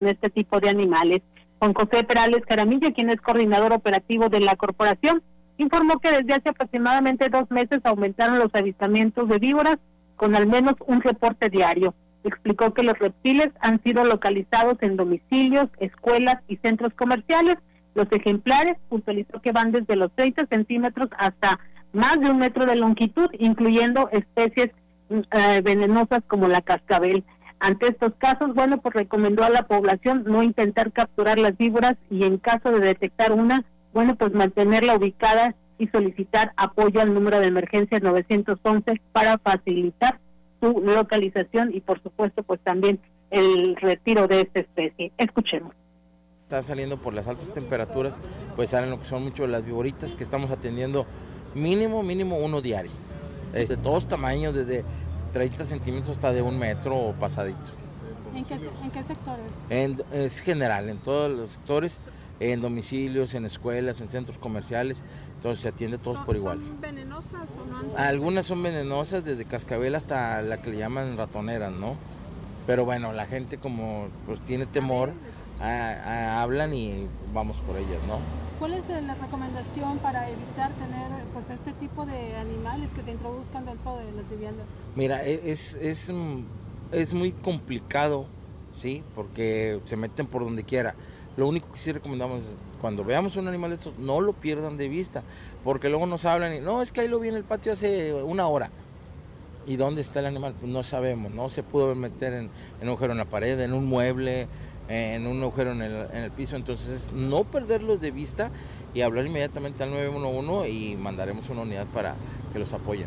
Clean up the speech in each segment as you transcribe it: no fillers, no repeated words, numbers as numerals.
en este tipo de animales. Juan José Perales Jaramillo, quien es coordinador operativo de la corporación, informó que desde hace aproximadamente 2 meses aumentaron los avistamientos de víboras con al menos un reporte diario. Explicó que los reptiles han sido localizados en domicilios, escuelas y centros comerciales. Los ejemplares, puntualizó que van desde los 30 centímetros hasta más de 1 metro de longitud, incluyendo especies venenosas como la cascabel. Ante estos casos, pues recomendó a la población no intentar capturar las víboras y en caso de detectar una, pues mantenerla ubicada y solicitar apoyo al número de emergencia 911 para facilitar su localización y por supuesto pues también el retiro de esta especie. Escuchemos. Están saliendo por las altas temperaturas, pues salen lo que son mucho las víboritas que estamos atendiendo mínimo 1 diario. De todos tamaños, desde 30 centímetros hasta de 1 metro o pasadito. ¿En qué sectores? Es general, en todos los sectores, en domicilios, en escuelas, en centros comerciales, entonces se atiende todos por igual. ¿Son venenosas o no han sido? Algunas son venenosas, desde cascabel hasta la que le llaman ratoneras, ¿no? Pero bueno, la gente como pues tiene temor, hablan y vamos por ellas, ¿no? ¿Cuál es la recomendación para evitar tener pues este tipo de animales que se introduzcan dentro de las viviendas? Mira, es muy complicado, ¿sí? Porque se meten por donde quiera. Lo único que sí recomendamos es cuando veamos un animal de estos, no lo pierdan de vista, porque luego nos hablan y no, es que ahí lo vi en el patio hace 1 hora. ¿Y dónde está el animal? Pues no sabemos, ¿no? Se pudo meter en un agujero en la pared, en un mueble, en un agujero en el piso. Entonces, no perderlos de vista y hablar inmediatamente al 911 y mandaremos una unidad para que los apoyen.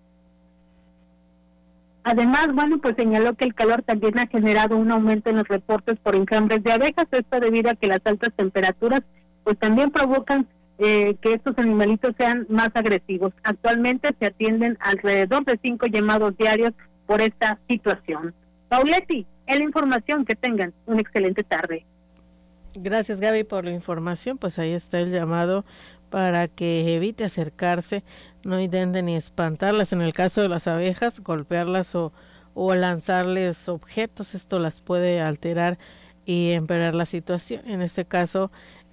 Además, pues señaló que el calor también ha generado un aumento en los reportes por enjambres de abejas, esto debido a que las altas temperaturas pues también provocan que estos animalitos sean más agresivos. Actualmente se atienden alrededor de 5 llamados diarios por esta situación. Pauletti, es la información, que tengan una excelente tarde. Gracias, Gaby, por la información. Pues ahí está el llamado para que evite acercarse, no intenten ni espantarlas. En el caso de las abejas, golpearlas o lanzarles objetos, esto las puede alterar y empeorar la situación. En este caso,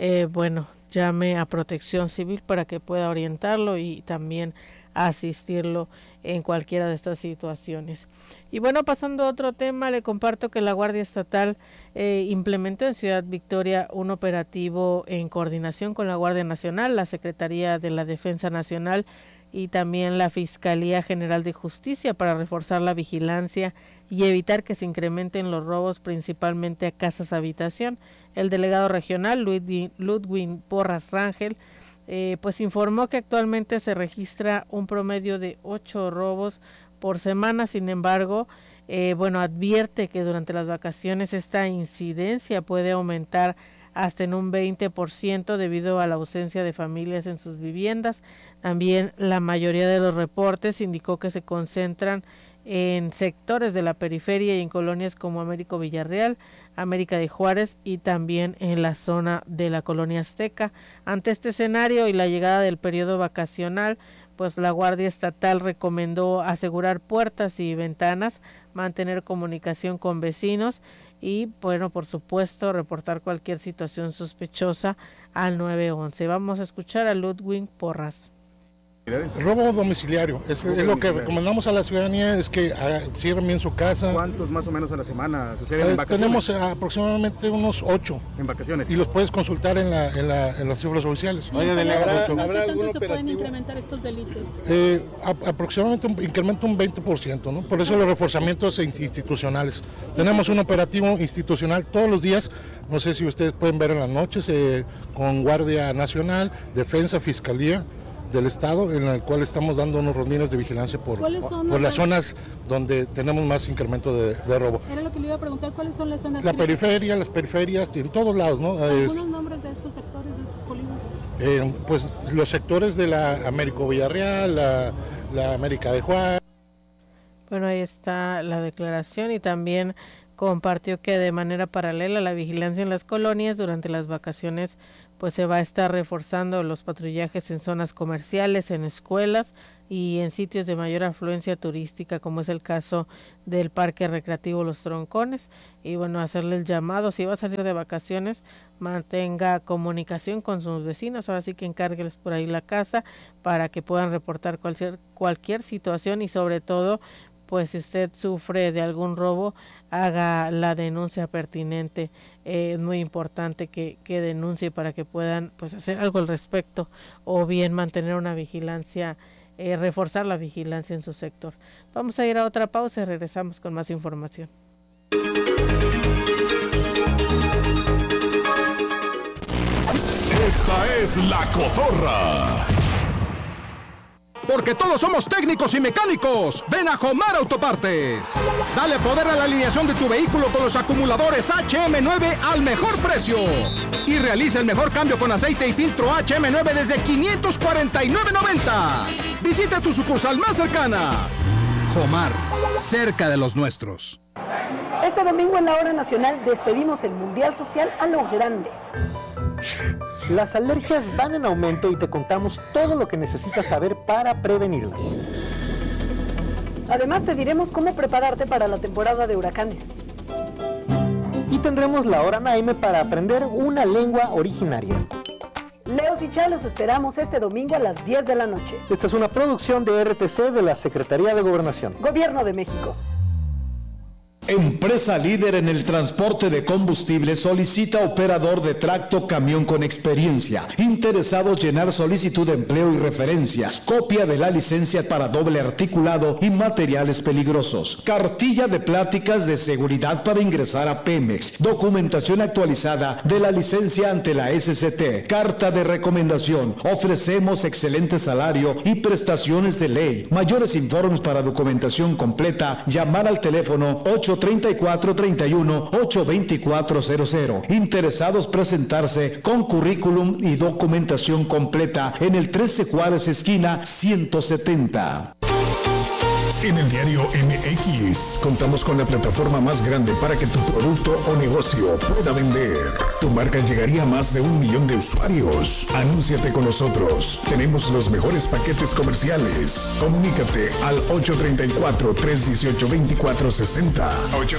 llame a Protección Civil para que pueda orientarlo y también asistirlo en cualquiera de estas situaciones. Y bueno, pasando a otro tema, le comparto que la Guardia Estatal implementó en Ciudad Victoria un operativo en coordinación con la Guardia Nacional, la Secretaría de la Defensa Nacional y también la Fiscalía General de Justicia para reforzar la vigilancia y evitar que se incrementen los robos, principalmente a casas habitación. El delegado regional Ludwig Porras Rangel pues informó que actualmente se registra un promedio de 8 robos por semana. Sin embargo, advierte que durante las vacaciones esta incidencia puede aumentar hasta en un 20% debido a la ausencia de familias en sus viviendas. También la mayoría de los reportes indicó que se concentran en sectores de la periferia y en colonias como Américo Villarreal, América de Juárez y también en la zona de la colonia Azteca. Ante este escenario y la llegada del periodo vacacional, pues la Guardia Estatal recomendó asegurar puertas y ventanas, mantener comunicación con vecinos y, por supuesto, reportar cualquier situación sospechosa al 911. Vamos a escuchar a Ludwig Porras. Robo domiciliario, es lo que recomendamos a la ciudadanía, es que cierren bien su casa. ¿Cuántos más o menos a la semana suceden en vacaciones? Tenemos aproximadamente unos 8. ¿En vacaciones? Y los puedes consultar en las cifras oficiales. Oye, ¿habrá algún operativo? ¿Pueden incrementar estos delitos? Aproximadamente incrementa un 20%, ¿no? Por eso los reforzamientos institucionales. Tenemos un operativo institucional todos los días, no sé si ustedes pueden ver en las noches, con Guardia Nacional, Defensa, Fiscalía del Estado, en el cual estamos dando unos rondines de vigilancia por las zonas donde tenemos más incremento de robo. Era lo que le iba a preguntar, ¿cuáles son las zonas? Las periferias, en todos lados, ¿no? ¿Algunos nombres de estos sectores, de estos polígonos? Pues los sectores de la Américo Villarreal, la América de Juárez. Bueno, ahí está la declaración y también compartió que de manera paralela la vigilancia en las colonias durante las vacaciones pues se va a estar reforzando los patrullajes en zonas comerciales, en escuelas y en sitios de mayor afluencia turística, como es el caso del Parque Recreativo Los Troncones. Y bueno, hacerle el llamado, si va a salir de vacaciones, mantenga comunicación con sus vecinos, ahora sí que encárgueles por ahí la casa para que puedan reportar cualquier situación, y sobre todo, pues si usted sufre de algún robo, haga la denuncia pertinente. Es muy importante que denuncie para que puedan pues hacer algo al respecto, o bien mantener una vigilancia, reforzar la vigilancia en su sector. Vamos a ir a otra pausa y regresamos con más información. Esta es La Cotorra. Porque todos somos técnicos y mecánicos. Ven a Jomar Autopartes. Dale poder a la alineación de tu vehículo con los acumuladores HM9 al mejor precio. Y realiza el mejor cambio con aceite y filtro HM9 desde $549.90. Visita tu sucursal más cercana. Jomar, cerca de los nuestros. Este domingo en la Hora Nacional despedimos el Mundial Social a lo grande. Las alergias van en aumento y te contamos todo lo que necesitas saber para prevenirlas. Además te diremos cómo prepararte para la temporada de huracanes. Y tendremos la Hora Naime para aprender una lengua originaria. Leos y Chá los esperamos este domingo a las 10 de la noche. Esta es una producción de RTC de la Secretaría de Gobernación. Gobierno de México. Empresa líder en el transporte de combustible solicita operador de tracto camión con experiencia. Interesados llenar solicitud de empleo y referencias. Copia de la licencia para doble articulado y materiales peligrosos. Cartilla de pláticas de seguridad para ingresar a Pemex. Documentación actualizada de la licencia ante la SCT. Carta de recomendación. Ofrecemos excelente salario y prestaciones de ley. Mayores informes para documentación completa. Llamar al teléfono 834-31-82400. Interesados presentarse con currículum y documentación completa en el 13 Juárez esquina 170. En el diario MX contamos con la plataforma más grande para que tu producto o negocio pueda vender. Tu marca llegaría a más de 1 millón de usuarios. Anúnciate con nosotros. Tenemos los mejores paquetes comerciales. Comunícate al 834-318-2460.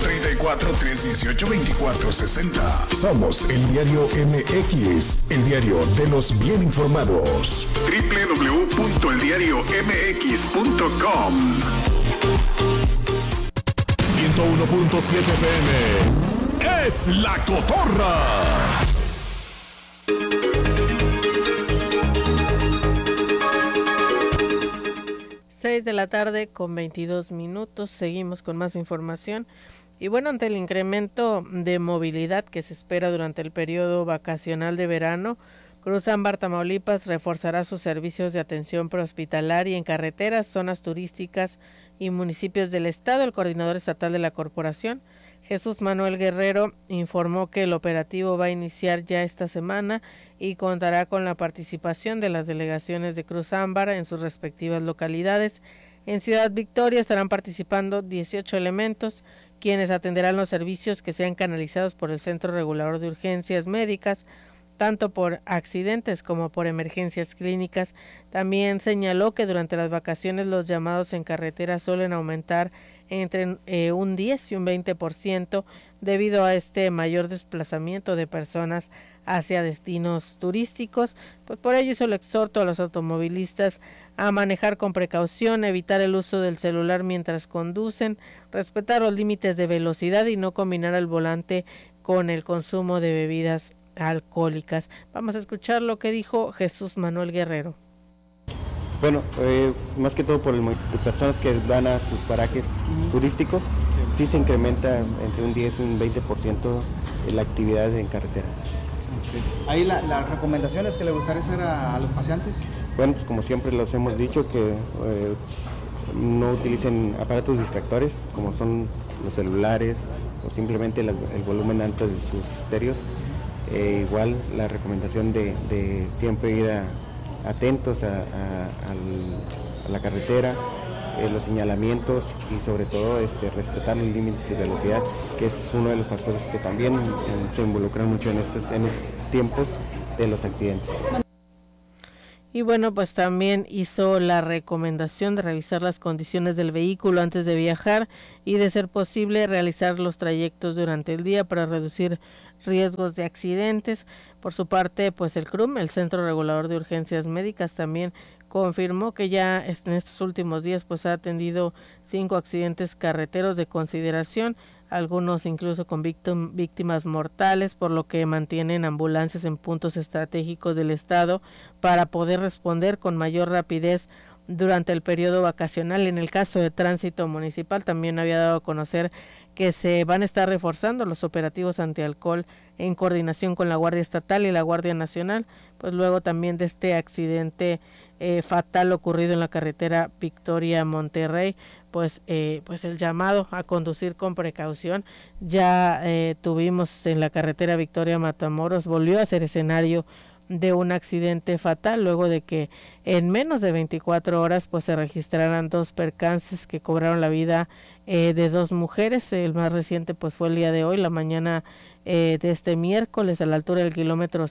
834-318-2460. Somos el diario MX, el diario de los bien informados. www.eldiariomx.com 101.7 FM es La Cotorra. Seis de la tarde con 22 minutos. Seguimos con más información. Y bueno, ante el incremento de movilidad que se espera durante el periodo vacacional de verano, Cruz Ámbar, Tamaulipas, reforzará sus servicios de atención prehospitalaria en carreteras, zonas turísticas y municipios del estado. El coordinador estatal de la corporación, Jesús Manuel Guerrero, informó que el operativo va a iniciar ya esta semana y contará con la participación de las delegaciones de Cruz Ámbar en sus respectivas localidades. En Ciudad Victoria estarán participando 18 elementos, quienes atenderán los servicios que sean canalizados por el Centro Regulador de Urgencias Médicas, tanto por accidentes como por emergencias clínicas. También señaló que durante las vacaciones los llamados en carretera suelen aumentar entre un 10 y un 20% debido a este mayor desplazamiento de personas hacia destinos turísticos. Pues por ello hizo el exhorto a los automovilistas a manejar con precaución, evitar el uso del celular mientras conducen, respetar los límites de velocidad y no combinar el volante con el consumo de bebidas alcohólicas. Vamos a escuchar lo que dijo Jesús Manuel Guerrero. Bueno, más que todo por el de personas que van a sus parajes turísticos, sí se incrementa entre un 10 y un 20% la actividad en carretera. Ahí las recomendaciones que le gustaría hacer a los paseantes. Bueno, pues como siempre los hemos dicho, que no utilicen aparatos distractores como son los celulares o simplemente el volumen alto de sus estéreos. Igual la recomendación de siempre ir atentos a la carretera, los señalamientos y sobre todo respetar los límites de velocidad, que es uno de los factores que también se involucran mucho en estos tiempos de los accidentes. Y bueno, pues también hizo la recomendación de revisar las condiciones del vehículo antes de viajar y, de ser posible, realizar los trayectos durante el día para reducir riesgos de accidentes. Por su parte, pues el CRUM, el Centro Regulador de Urgencias Médicas, también confirmó que ya en estos últimos días pues ha atendido 5 accidentes carreteros de consideración, algunos incluso con víctimas mortales, por lo que mantienen ambulancias en puntos estratégicos del estado para poder responder con mayor rapidez durante el periodo vacacional. En el caso de Tránsito Municipal también había dado a conocer que se van a estar reforzando los operativos antialcohol en coordinación con la Guardia Estatal y la Guardia Nacional, pues luego también de este accidente fatal ocurrido en la carretera Victoria-Monterrey, pues el llamado a conducir con precaución. Ya tuvimos en la carretera Victoria-Matamoros, volvió a ser escenario de un accidente fatal luego de que en menos de 24 horas pues se registraran 2 percances que cobraron la vida de 2 mujeres. El más reciente pues fue el día de hoy, la mañana de este miércoles, a la altura del kilómetro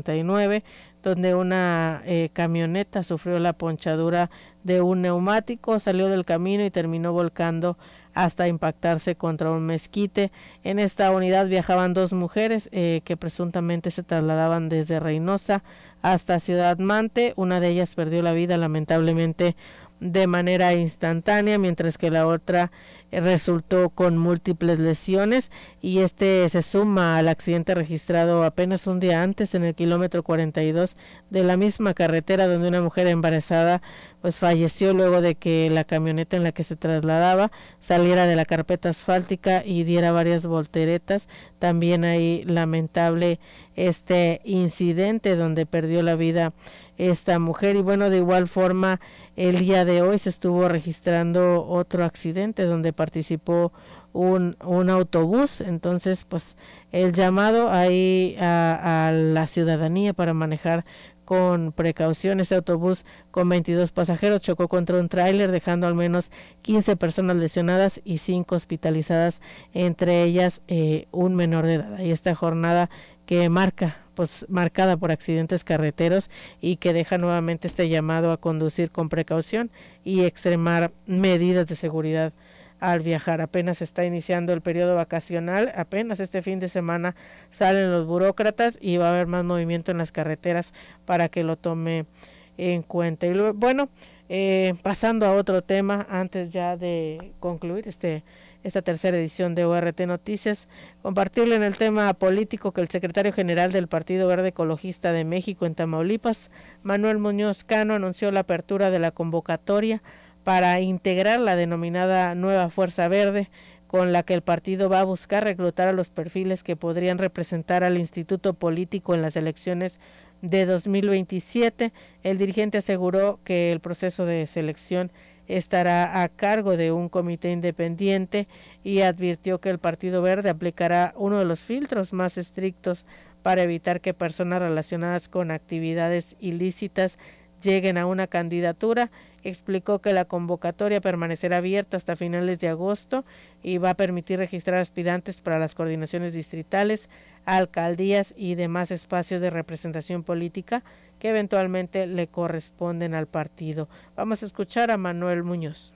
59, donde una camioneta sufrió la ponchadura de un neumático, salió del camino y terminó volcando hasta impactarse contra un mezquite. En esta unidad viajaban 2 mujeres que presuntamente se trasladaban desde Reynosa hasta Ciudad Mante. Una de ellas perdió la vida lamentablemente de manera instantánea, mientras que la otra resultó con múltiples lesiones, y este se suma al accidente registrado apenas un día antes en el kilómetro 42 de la misma carretera, donde una mujer embarazada pues falleció luego de que la camioneta en la que se trasladaba saliera de la carpeta asfáltica y diera varias volteretas. También hay lamentable este incidente donde perdió la vida esta mujer. Y bueno, de igual forma el día de hoy se estuvo registrando otro accidente donde participó un autobús. Entonces pues el llamado ahí a la ciudadanía para manejar con precaución. Este autobús con 22 pasajeros chocó contra un tráiler, dejando al menos 15 personas lesionadas y 5 hospitalizadas, entre ellas un menor de edad. Y esta jornada que marcada por accidentes carreteros, y que deja nuevamente este llamado a conducir con precaución y extremar medidas de seguridad al viajar. Apenas está iniciando el periodo vacacional, apenas este fin de semana salen los burócratas y va a haber más movimiento en las carreteras para que lo tome en cuenta. Y luego, bueno, pasando a otro tema, antes ya de concluir esta tercera edición de ORT Noticias, compartirle en el tema político que el secretario general del Partido Verde Ecologista de México en Tamaulipas, Manuel Muñoz Cano, anunció la apertura de la convocatoria para integrar la denominada Nueva Fuerza Verde, con la que el partido va a buscar reclutar a los perfiles que podrían representar al instituto político en las elecciones de 2027. El dirigente aseguró que el proceso de selección estará a cargo de un comité independiente y advirtió que el Partido Verde aplicará uno de los filtros más estrictos para evitar que personas relacionadas con actividades ilícitas lleguen a una candidatura. Explicó que la convocatoria permanecerá abierta hasta finales de agosto y va a permitir registrar aspirantes para las coordinaciones distritales, alcaldías y demás espacios de representación política que eventualmente le corresponden al partido. Vamos a escuchar a Manuel Muñoz.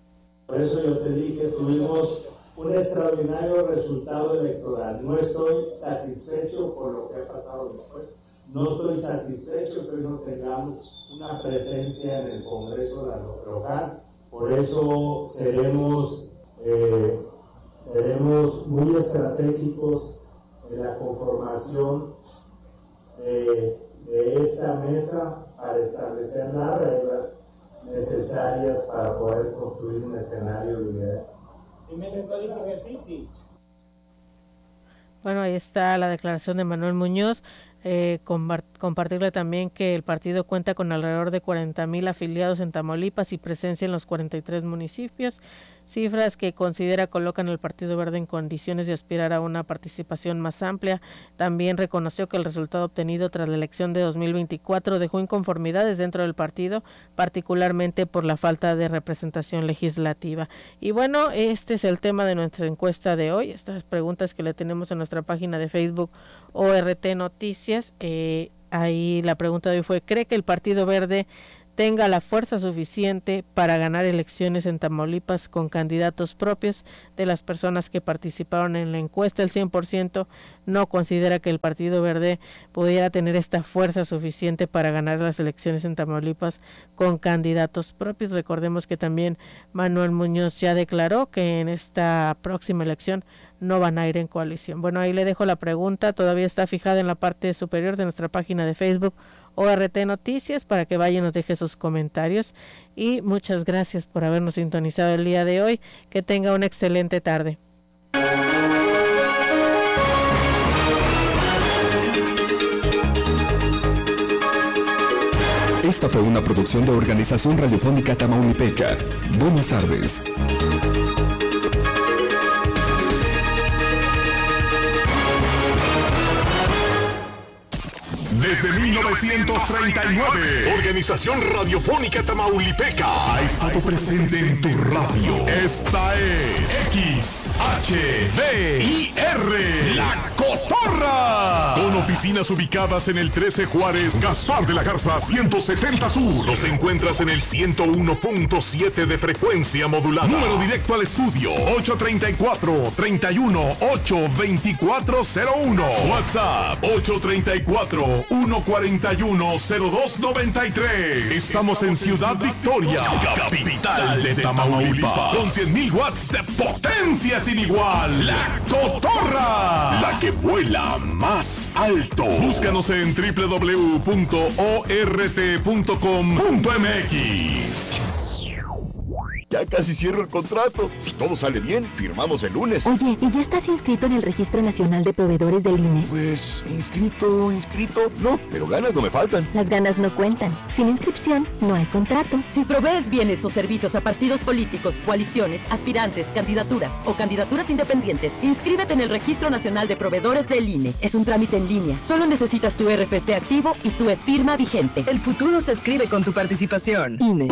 Por eso yo te dije, tuvimos un extraordinario resultado electoral. No estoy satisfecho por lo que ha pasado después. No estoy satisfecho que hoy no tengamos una presencia en el Congreso local. Por eso seremos muy estratégicos en la conformación de esta mesa para establecer las reglas necesarias para poder construir un escenario de unidad. Bueno, ahí está la declaración de Manuel Muñoz. Compartirle también que el partido cuenta con alrededor de 40,000 afiliados en Tamaulipas y presencia en los 43 municipios, cifras que considera colocan al Partido Verde en condiciones de aspirar a una participación más amplia. También reconoció que el resultado obtenido tras la elección de 2024 dejó inconformidades dentro del partido, particularmente por la falta de representación legislativa. Y bueno, este es el tema de nuestra encuesta de hoy, estas preguntas que le tenemos en nuestra página de Facebook ORT Noticias. ahí la pregunta de hoy fue, ¿cree que el Partido Verde tenga la fuerza suficiente para ganar elecciones en Tamaulipas con candidatos propios? De las personas que participaron en la encuesta, el 100% no considera que el Partido Verde pudiera tener esta fuerza suficiente para ganar las elecciones en Tamaulipas con candidatos propios. Recordemos que también Manuel Muñoz ya declaró que en esta próxima elección no van a ir en coalición. Bueno, ahí le dejo la pregunta, todavía está fijada en la parte superior de nuestra página de Facebook, ORT Noticias, para que vaya y nos deje sus comentarios. Y muchas gracias por habernos sintonizado el día de hoy. Que tenga una excelente tarde. Esta fue una producción de Organización Radiofónica Tamaulipeca. Buenas tardes. Desde 1939, Organización Radiofónica Tamaulipeca ha estado presente en tu radio. Esta es XHDIR, La Cotorra. Con oficinas ubicadas en el 13 Juárez, Gaspar de la Garza 170 Sur. Nos encuentras en el 101.7 de frecuencia modulada. Número directo al estudio 834-31-82401. WhatsApp 834-141-0293. Estamos en Ciudad Victoria, capital de Tamaulipas, con 100,000 watts de potencia sin igual. La Cotorra, la que vuela más alto. Búscanos en www.ort.com.mx. Ya casi cierro el contrato. Si todo sale bien, firmamos el lunes. Oye, ¿y ya estás inscrito en el Registro Nacional de Proveedores del INE? Pues, inscrito, no, pero ganas no me faltan. Las ganas no cuentan. Sin inscripción, no hay contrato. Si provees bienes o servicios a partidos políticos, coaliciones, aspirantes, candidaturas o candidaturas independientes, inscríbete en el Registro Nacional de Proveedores del INE. Es un trámite en línea. Solo necesitas tu RFC activo y tu e-firma vigente. El futuro se escribe con tu participación. INE.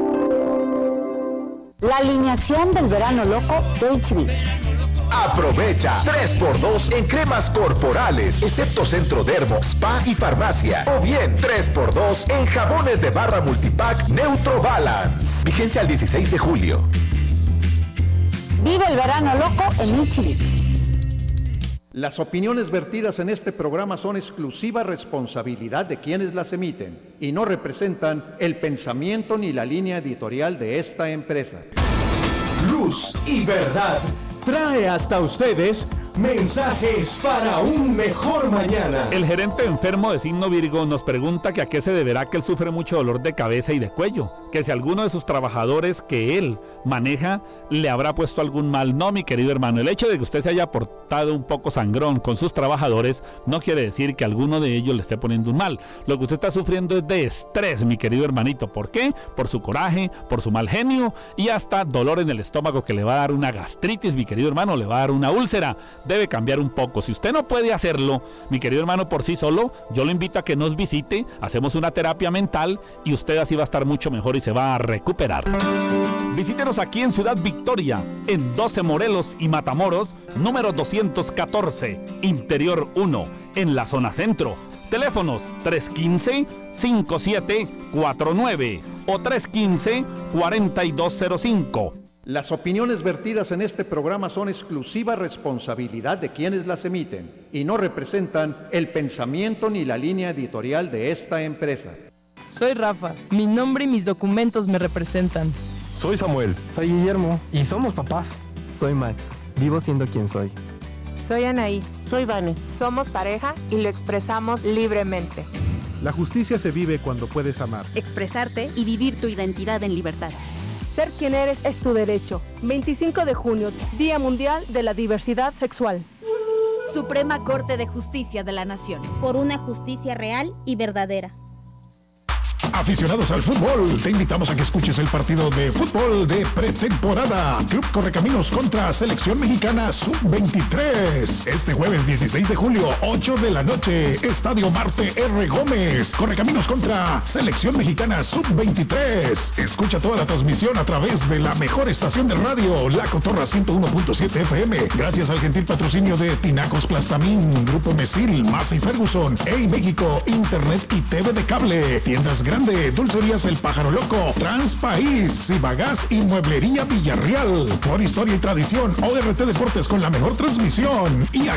La alineación del verano loco de HB. Aprovecha 3x2 en cremas corporales, excepto Centro Dermo, Spa y Farmacia. O bien 3x2 en jabones de barra multipack Neutro Balance. Vigencia al 16 de julio. Vive el verano loco en HB. Las opiniones vertidas en este programa son exclusiva responsabilidad de quienes las emiten y no representan el pensamiento ni la línea editorial de esta empresa. Luz y Verdad trae hasta ustedes mensajes para un mejor mañana. El gerente enfermo de signo Virgo nos pregunta que a qué se deberá que él sufre mucho dolor de cabeza y de cuello, que si alguno de sus trabajadores que él maneja le habrá puesto algún mal. No, mi querido hermano, el hecho de que usted se haya portado un poco sangrón con sus trabajadores no quiere decir que alguno de ellos le esté poniendo un mal. Lo que usted está sufriendo es de estrés, mi querido hermanito. ¿Por qué? Por su coraje, por su mal genio y hasta dolor en el estómago que le va a dar una gastritis, mi querido hermano, le va a dar una úlcera. Debe cambiar un poco. Si usted no puede hacerlo, mi querido hermano, por sí solo, yo lo invito a que nos visite, hacemos una terapia mental y usted así va a estar mucho mejor y se va a recuperar. Visítenos aquí en Ciudad Victoria, en 12 Morelos y Matamoros, número 214, Interior 1, en la zona centro. Teléfonos 315-5749 o 315-4205. Las opiniones vertidas en este programa son exclusiva responsabilidad de quienes las emiten y no representan el pensamiento ni la línea editorial de esta empresa. Soy Rafa, mi nombre y mis documentos me representan. Soy Samuel. Soy Guillermo y somos papás. Soy Max, vivo siendo quien soy. Soy Anaí. Soy Vane. Somos pareja y lo expresamos libremente. La justicia se vive cuando puedes amar, expresarte y vivir tu identidad en libertad. Ser quien eres es tu derecho. 25 de junio, Día Mundial de la Diversidad Sexual. Suprema Corte de Justicia de la Nación. Por una justicia real y verdadera. Aficionados al fútbol, te invitamos a que escuches el partido de fútbol de pretemporada. Club Correcaminos contra Selección Mexicana Sub-23. Este jueves 16 de julio, 8 de la noche, Estadio Marte R. Gómez. Correcaminos contra Selección Mexicana Sub-23. Escucha toda la transmisión a través de la mejor estación de radio, La Cotorra 101.7 FM. Gracias al gentil patrocinio de Tinacos Plastamín, Grupo Mesil, Massa y Ferguson, EI México, Internet y TV de cable, Tiendas Grande, Dulcerías El Pájaro Loco, Transpaís, Cibagas y Mueblería Villarreal. Por historia y tradición, ORT Deportes con la mejor transmisión. Y